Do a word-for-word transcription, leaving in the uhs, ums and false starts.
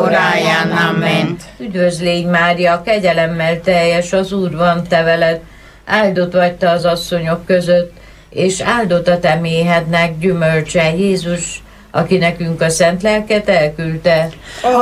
óráján. Amen. Üdvözl légy, Mária, kegyelemmel teljes, az Úr van te veled, áldott vagy te az asszonyok között, és áldott a te méhednek gyümölcse, Jézus, aki nekünk a szent lelket elküldte.